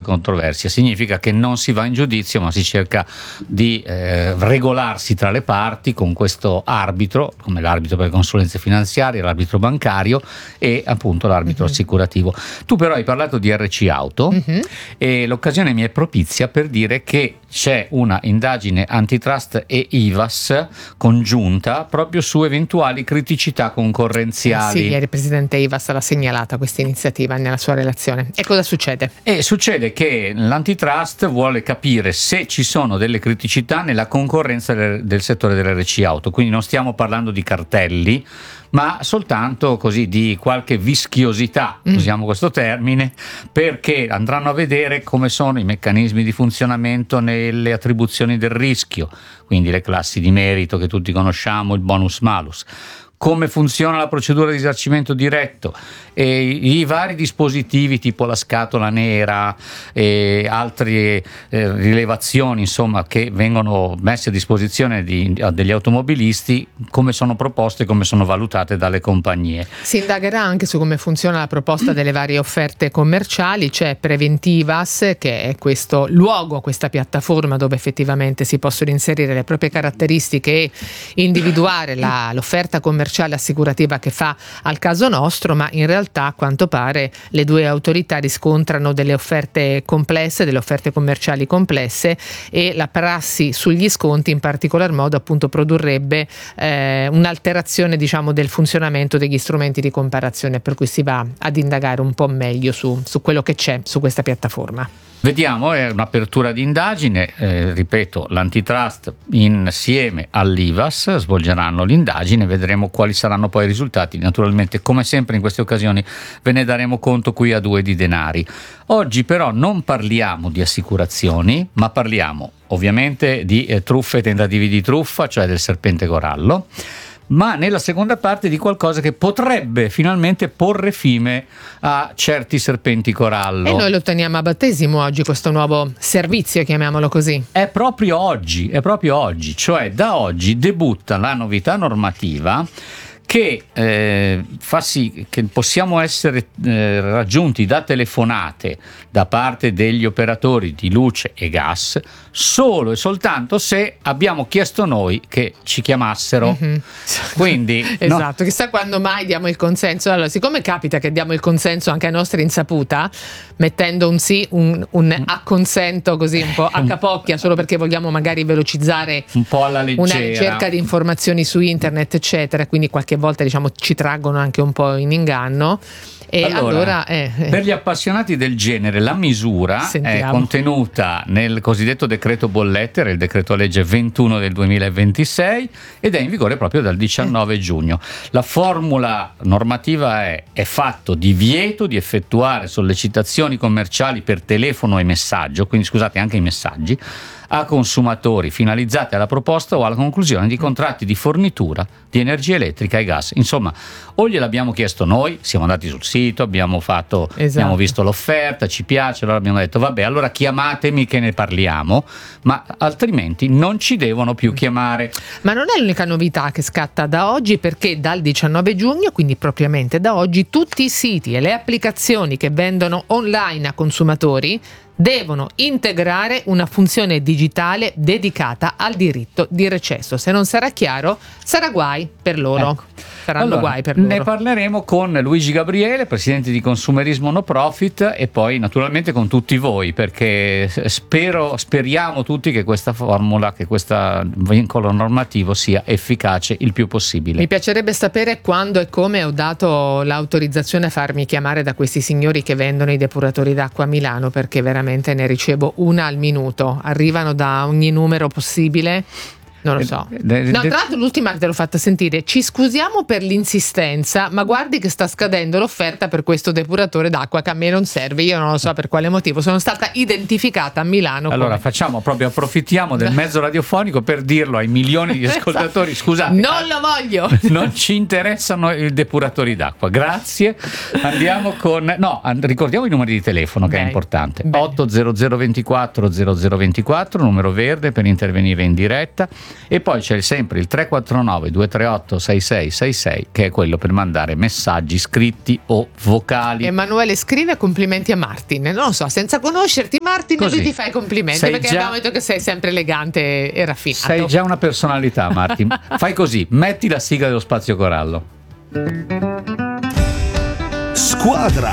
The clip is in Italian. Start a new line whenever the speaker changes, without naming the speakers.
controversia. Significa che non si va in giudizio, ma si cerca di regolarsi tra le parti con questo arbitro, come l'arbitro per le consulenze finanziarie, l'arbitro bancario e appunto l'arbitro assicurativo. Tu però hai parlato di RC Auto e l'occasione mi è propizia per dire che c'è una indagine antitrust e IVAS congiunta proprio su eventuali criticità concorrenziali.
Sì, ieri il presidente IVAS l'ha segnalata questa iniziativa nella sua relazione. E cosa succede?
E succede che l'antitrust vuole capire se ci sono delle criticità nella concorrenza del settore dell'RC Auto, quindi non stiamo parlando di cartelli, ma soltanto così di qualche vischiosità, usiamo questo termine, perché andranno a vedere come sono i meccanismi di funzionamento nelle attribuzioni del rischio, quindi le classi di merito che tutti conosciamo, il bonus malus, come funziona la procedura di risarcimento diretto e i vari dispositivi tipo la scatola nera e altre rilevazioni insomma che vengono messe a disposizione degli automobilisti, come sono proposte, come sono valutate dalle compagnie.
Si indagherà anche su come funziona la proposta delle varie offerte commerciali. C'è Preventivas, che è questo luogo, questa piattaforma dove effettivamente si possono inserire le proprie caratteristiche e individuare l'offerta commerciale assicurativa che fa al caso nostro, ma in realtà a quanto pare le due autorità riscontrano delle offerte complesse, delle offerte commerciali complesse, e la prassi sugli sconti in particolar modo appunto produrrebbe un'alterazione diciamo del funzionamento degli strumenti di comparazione, per cui si va ad indagare un po' meglio su quello che c'è su questa piattaforma.
Vediamo, è un'apertura di indagine, ripeto, l'antitrust insieme all'IVAS svolgeranno l'indagine, vedremo quali saranno poi i risultati. Naturalmente, come sempre in queste occasioni, ve ne daremo conto qui a due di denari. Oggi però non parliamo di assicurazioni, ma parliamo ovviamente di truffe e tentativi di truffa, cioè del serpente corallo, ma nella seconda parte di qualcosa che potrebbe finalmente porre fine a certi serpenti corallo.
E noi lo teniamo a battesimo oggi, questo nuovo servizio, chiamiamolo così.
È proprio oggi, cioè da oggi debutta la novità normativa che fa sì che possiamo essere raggiunti da telefonate da parte degli operatori di luce e gas solo e soltanto se abbiamo chiesto noi che ci chiamassero. Quindi
esatto, chissà quando mai diamo il consenso. Allora, siccome capita che diamo il consenso anche a nostra insaputa, mettendo un sì, un acconsento così un po' a capocchia, solo perché vogliamo magari velocizzare
un po' alla leggera
una ricerca di informazioni su internet eccetera, quindi qualche volta diciamo ci traggono anche un po' in inganno. E allora
per gli appassionati del genere la misura è contenuta nel cosiddetto decreto bollette, il decreto legge 21 del 2026, ed è in vigore proprio dal 19 giugno. La formula normativa è fatto divieto di effettuare sollecitazioni commerciali per telefono e messaggio, quindi scusate anche i messaggi, a consumatori finalizzati alla proposta o alla conclusione di contratti di fornitura di energia elettrica e gas. Insomma, o gliel'abbiamo chiesto noi, siamo andati sul sito, abbiamo visto l'offerta, ci piace, allora abbiamo detto vabbè, allora chiamatemi che ne parliamo, ma altrimenti non ci devono più chiamare.
Ma non è l'unica novità che scatta da oggi, perché dal 19 giugno, quindi propriamente da oggi, tutti i siti e le applicazioni che vendono online a consumatori devono integrare una funzione digitale dedicata al diritto di recesso. Se non sarà chiaro, sarà guai per loro.
Ecco.
Saranno guai per loro.
Ne parleremo con Luigi Gabriele, presidente di Consumerismo No Profit, e poi naturalmente con tutti voi, perché speriamo tutti che questa formula, che questo vincolo normativo sia efficace il più possibile.
Mi piacerebbe sapere quando e come ho dato l'autorizzazione a farmi chiamare da questi signori che vendono i depuratori d'acqua a Milano, perché veramente ne ricevo una al minuto, arrivano da ogni numero possibile. Non lo so. No, tra l'altro l'ultima te l'ho fatta sentire. Ci scusiamo per l'insistenza, ma guardi che sta scadendo l'offerta per questo depuratore d'acqua che a me non serve. Io non lo so per quale motivo. Sono stata identificata a Milano.
Allora approfittiamo del mezzo radiofonico per dirlo ai milioni di ascoltatori. Scusate,
non lo voglio.
Non ci interessano i depuratori d'acqua. Grazie. Andiamo con ricordiamo i numeri di telefono, che è importante. 80024 0024, numero verde per intervenire in diretta. E poi c'è sempre il 349 238 6666, che è quello per mandare messaggi scritti o vocali.
Emanuele scrive: complimenti a Martin. Non lo so, senza conoscerti Martin,
Così.
lui ti fa i complimenti,
Sei
perché
già-
abbiamo detto che sei sempre elegante e raffinato.
Sei già una personalità, Martin. Fai così, metti la sigla dello Spazio Corallo.
Squadra